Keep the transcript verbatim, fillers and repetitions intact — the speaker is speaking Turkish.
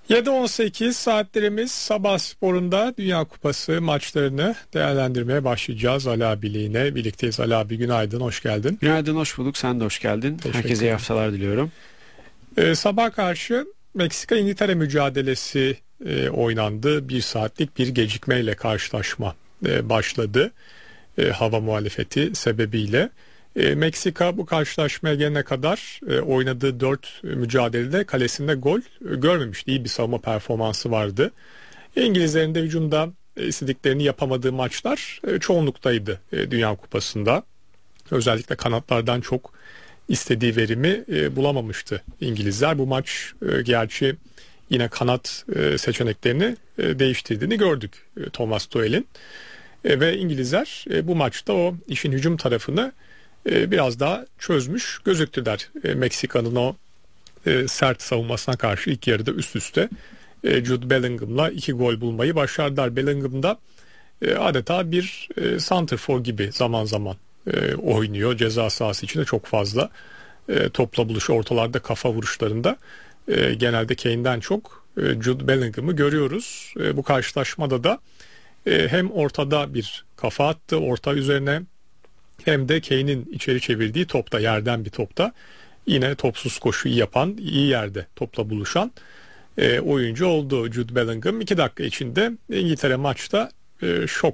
yedi on sekiz saatlerimiz Sabah Spor'unda Dünya Kupası maçlarını değerlendirmeye başlayacağız. Ali abiyle birlikteyiz. Ali abi günaydın, hoş geldin. Günaydın, hoş bulduk. Sen de hoş geldin. Herkese iyi haftalar diliyorum. Ee, sabah karşı Meksika-İngiltere mücadelesi e, oynandı. Bir saatlik bir gecikmeyle karşılaşma e, başladı. E, hava muhalefeti sebebiyle. E, Meksika bu karşılaşmaya gelene kadar e, oynadığı dört mücadelede kalesinde gol e, görmemişti. İyi bir savunma performansı vardı. İngilizlerin de hücumda e, istediklerini yapamadığı maçlar e, çoğunluktaydı e, Dünya Kupası'nda. Özellikle kanatlardan çok istediği verimi e, bulamamıştı İngilizler. Bu maç e, gerçi yine kanat e, seçeneklerini e, değiştirdiğini gördük e, Thomas Tuchel'in. E, ve İngilizler e, bu maçta o işin hücum tarafını e, biraz daha çözmüş gözüktüler. E, Meksika'nın o e, sert savunmasına karşı ilk yarıda üst üste e, Jude Bellingham'la iki gol bulmayı başardılar. Bellingham da e, adeta bir e, santrfor gibi zaman zaman e, oynuyor. Ceza sahası içinde çok fazla e, topla buluş, ortalarda kafa vuruşlarında e, genelde Kane'den çok e, Jude Bellingham'ı görüyoruz. E, bu karşılaşmada da e, hem ortada bir kafa attı orta üzerine, hem de Kane'in içeri çevirdiği topta, yerden bir topta yine topsuz koşuyu yapan, iyi yerde topla buluşan e, oyuncu oldu Jude Bellingham. iki dakika içinde İngiltere maçta e, şok